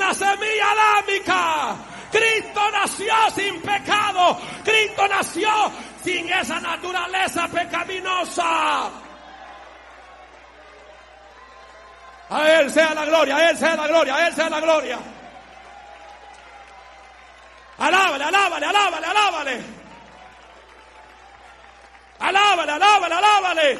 una semilla adámica. Cristo nació sin pecado. Cristo nació sin esa naturaleza pecaminosa. A Él sea la gloria, a Él sea la gloria, a Él sea la gloria. Alábale, alábale, alábale, alábale. Alábale, alábale, alábale.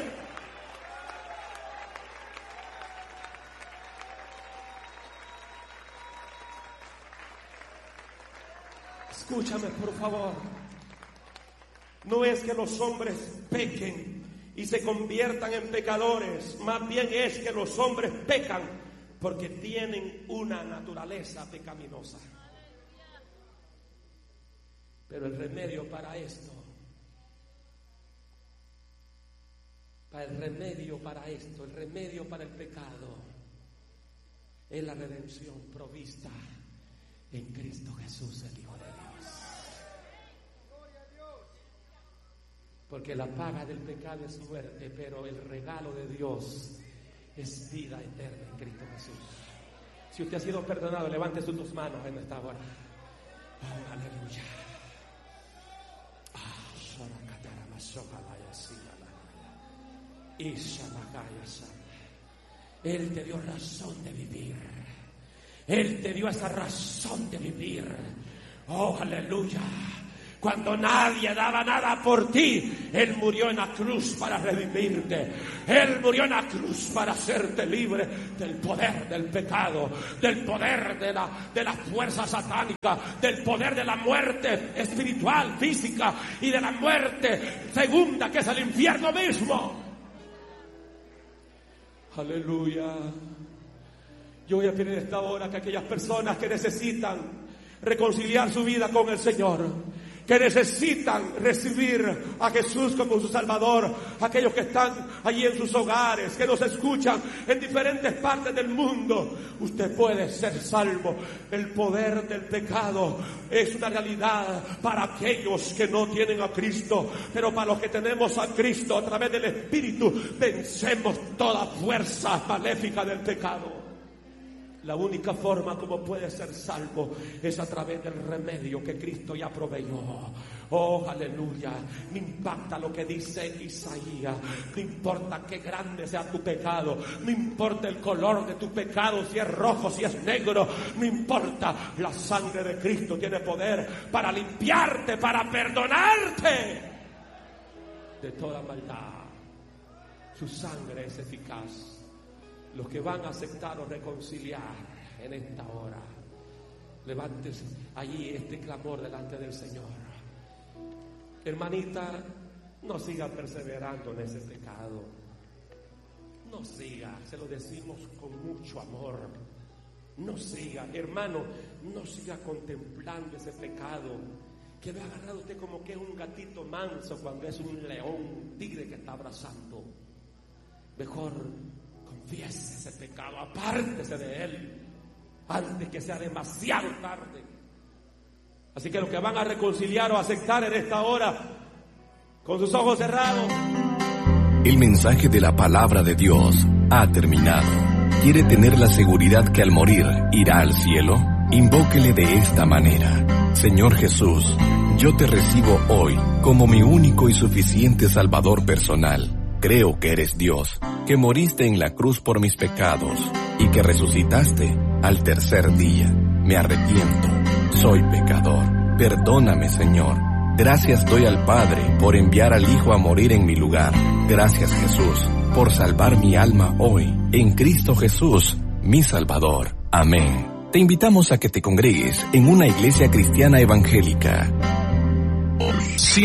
Escúchame, por favor. No es que los hombres pequen y se conviertan en pecadores. Más bien es que los hombres pecan porque tienen una naturaleza pecaminosa. Pero el remedio para esto, el remedio para el pecado, es la redención provista en Cristo Jesús, el Hijo de Dios. Porque la paga del pecado es muerte, pero el regalo de Dios es vida eterna en Cristo Jesús. Si usted ha sido perdonado, levante sus dos manos en esta hora. Oh, aleluya. Él te dio razón de vivir. Él te dio esa razón de vivir. Oh, aleluya. Cuando nadie daba nada por ti, Él murió en la cruz para redimirte. Él murió en la cruz para hacerte libre del poder del pecado, del poder de la fuerza satánica, del poder de la muerte espiritual, física, y de la muerte segunda, que es el infierno mismo. Aleluya. Yo voy a pedir esta hora que aquellas personas que necesitan reconciliar su vida con el Señor, que necesitan recibir a Jesús como su Salvador, aquellos que están allí en sus hogares, que nos escuchan en diferentes partes del mundo, usted puede ser salvo. El poder del pecado es una realidad para aquellos que no tienen a Cristo, pero para los que tenemos a Cristo, a través del Espíritu, vencemos toda fuerza maléfica del pecado. La única forma como puede ser salvo es a través del remedio que Cristo ya proveyó. Oh, aleluya. Me impacta lo que dice Isaías. No importa qué grande sea tu pecado, no importa el color de tu pecado, si es rojo, si es negro, no importa. La sangre de Cristo tiene poder para limpiarte, para perdonarte de toda maldad. Su sangre es eficaz. Los que van a aceptar o reconciliar en esta hora, levantes allí este clamor delante del Señor. Hermanita, no siga perseverando en ese pecado. No siga, se lo decimos con mucho amor. No siga, hermano, no siga contemplando ese pecado que lo ha agarrado usted como que es un gatito manso cuando es un león, un tigre que está abrazando. Mejor confiese ese pecado, apártese de él antes que sea demasiado tarde. Así que los que van a reconciliar o aceptar en esta hora, con sus ojos cerrados. El mensaje de la palabra de Dios ha terminado. ¿Quiere tener la seguridad que al morir irá al cielo? Invóquele de esta manera: Señor Jesús, yo te recibo hoy como mi único y suficiente Salvador personal. Creo que eres Dios, que moriste en la cruz por mis pecados y que resucitaste al tercer día. Me arrepiento, soy pecador. Perdóname, Señor. Gracias doy al Padre por enviar al Hijo a morir en mi lugar. Gracias, Jesús, por salvar mi alma hoy en Cristo Jesús, mi Salvador. Amén. Te invitamos a que te congregues en una iglesia cristiana evangélica.